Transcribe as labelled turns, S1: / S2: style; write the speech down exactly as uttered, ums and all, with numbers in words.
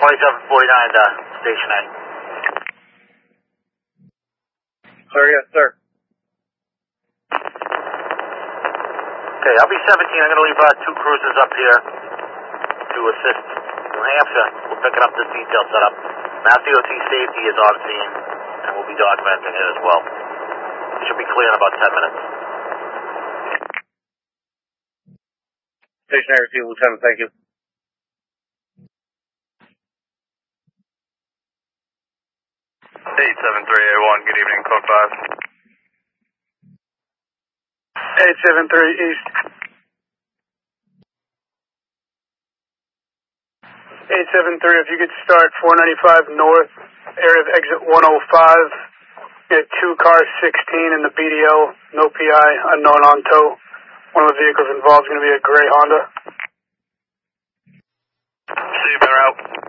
S1: twenty-seven forty-nine, uh, Station A.
S2: Sir, yes, sir.
S1: Okay, I'll be seventeen. I'm going to leave uh, two cruisers up here to assist New Hampshire. We're picking up this detail setup. Mass D O T safety is on scene, and we'll be documenting it as well. It should be clear in about ten minutes.
S2: Stationary to you, Lieutenant, thank you.
S3: eight seven three A one, good evening, code five.
S4: eight seven three East. eight seven three, if you could start four ninety-five North, area of exit one oh five. Get two cars, sixteen in the B D L, no P I, unknown on tow. One of the vehicles involved is going to be a gray Honda.
S3: See you, better out.